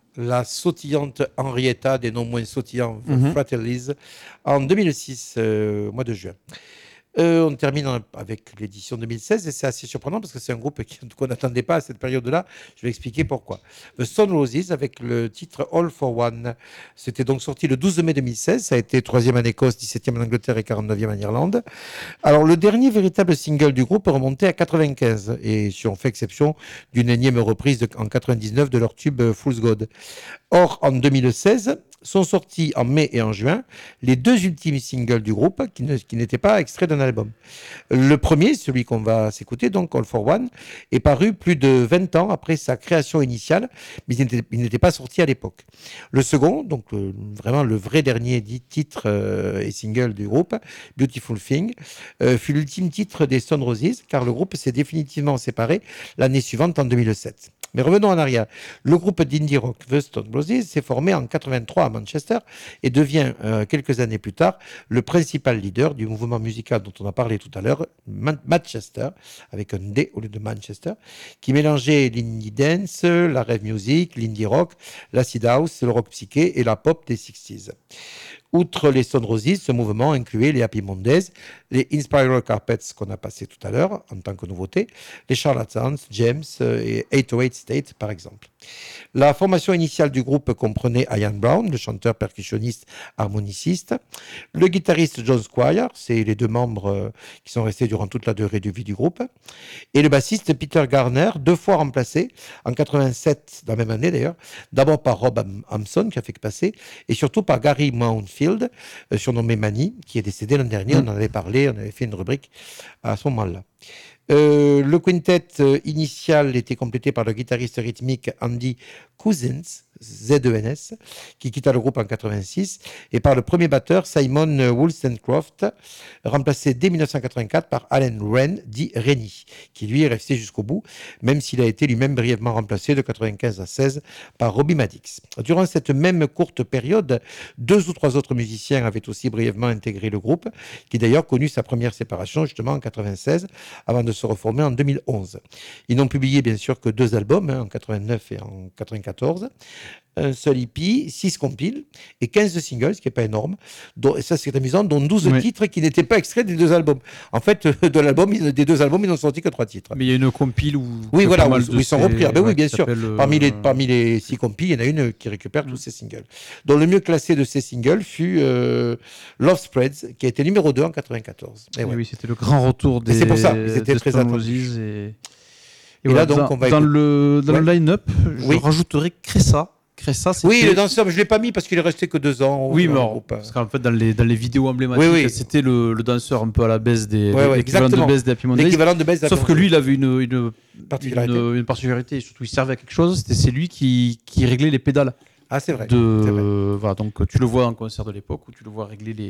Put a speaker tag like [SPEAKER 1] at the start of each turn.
[SPEAKER 1] la sautillante Henrietta des non moins sautillants
[SPEAKER 2] Mhm.
[SPEAKER 1] Fratellis en 2006, au mois de juin. On termine avec l'édition 2016 et c'est assez surprenant parce que c'est un groupe qu'on n'attendait pas à cette période-là. Je vais expliquer pourquoi. The Stone Roses avec le titre All for One. C'était donc sorti le 12 mai 2016. Ça a été 3e en Écosse, 17e en Angleterre et 49e en Irlande. Alors, le dernier véritable single du groupe remontait à 95 et si on fait exception d'une énième reprise en 99 de leur tube Fool's God. Or, en 2016, sont sortis en mai et en juin les deux ultimes singles du groupe qui n'étaient pas extraits d'un album. Le premier, celui qu'on va s'écouter, donc All for One, est paru plus de 20 ans après sa création initiale, mais il n'était pas sorti à l'époque. Le second, donc vraiment le vrai dernier dit titre et single du groupe, Beautiful Thing, fut l'ultime titre des Stone Roses, car le groupe s'est définitivement séparé l'année suivante en 2007. Mais revenons en arrière. Le groupe d'indie rock The Stone Roses s'est formé en 83 à Manchester et devient quelques années plus tard le principal leader du mouvement musical dont on a parlé tout à l'heure, Manchester, avec un D au lieu de Manchester, qui mélangeait l'indie dance, la rave music, l'indie rock, l'acid house, le rock psyché et la pop des 60s. Outre les Stone Roses, ce mouvement incluait les Happy Mondays, les Inspiral Carpets qu'on a passé tout à l'heure en tant que nouveauté, les Charlatans, James et 808 State par exemple. La formation initiale du groupe comprenait Ian Brown, le chanteur percussionniste harmoniciste, le guitariste John Squire, c'est les deux membres qui sont restés durant toute la durée de vie du groupe, et le bassiste Peter Garner, deux fois remplacé, en 87, dans la même année d'ailleurs, d'abord par Rob Hampson, qui a fait que passer, et surtout par Gary Mountfield, surnommé Manny, qui est décédé l'an dernier. On en avait parlé, on avait fait une rubrique à ce moment-là. Le quintet initial était complété par le guitariste rythmique Andy Cousins, Z-E-N-S, qui quitta le groupe en 86, et par le premier batteur Simon Wollstonecroft, remplacé dès 1984 par Alan Wren, dit Rennie, qui lui est resté jusqu'au bout, même s'il a été lui-même brièvement remplacé de 95 à 16 par Robbie Madix. Durant cette même courte période, deux ou trois autres musiciens avaient aussi brièvement intégré le groupe, qui d'ailleurs connut sa première séparation justement en 96, avant de se reformer en 2011. Ils n'ont publié bien sûr que deux albums, en 89 et en 94, un seul EP, 6 compiles et 15 singles, ce qui n'est pas énorme. Et ça, c'est amusant, dont 12 titres qui n'étaient pas extraits des deux albums. En fait, des deux albums, ils n'ont sorti que 3 titres.
[SPEAKER 2] Mais il y a une compile où...
[SPEAKER 1] Oui, voilà, où ils sont repris. Ah, ben oui, bien sûr. Parmi les 6 compiles, il y en a une qui récupère tous ces singles. Dont le mieux classé de ces singles fut Love Spreads, qui a été numéro 2 en 94.
[SPEAKER 2] Et oui, c'était le grand retour des...
[SPEAKER 1] C'est pour ça, ils étaient très attendus.
[SPEAKER 2] Et
[SPEAKER 1] voilà,
[SPEAKER 2] là, donc, dans le line-up, je rajouterai Cressa.
[SPEAKER 1] Oui, le danseur, je ne l'ai pas mis parce qu'il est resté que 2 ans.
[SPEAKER 2] Oui, mais parce qu'en fait, dans les vidéos emblématiques, c'était le danseur un peu à la baisse l'équivalent de baisse des Happy Mondays. Sauf que lui, il avait une particularité, et surtout, il servait à quelque chose, c'est lui qui réglait les pédales.
[SPEAKER 1] Ah, c'est vrai.
[SPEAKER 2] Voilà, donc tu le vois en concert de l'époque où tu le vois régler